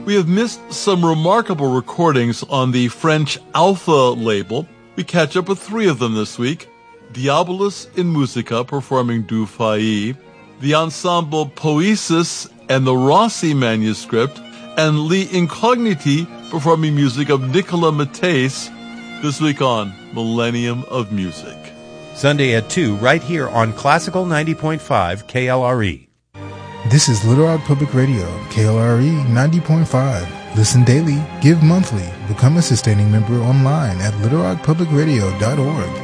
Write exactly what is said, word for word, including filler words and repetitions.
We have missed some remarkable recordings on the French Alpha label. We catch up with three of them this week. Diabolus in Musica performing Du Fay, the ensemble Poesis and the Rossi manuscript, and Li Incogniti performing music of Nicola Mattès this week on Millennium of Music. Sunday at two, right here on Classical ninety point five K L R E. This is Little Rock Public Radio, K L R E ninety point five. Listen daily, give monthly, become a sustaining member online at little rock public radio dot org.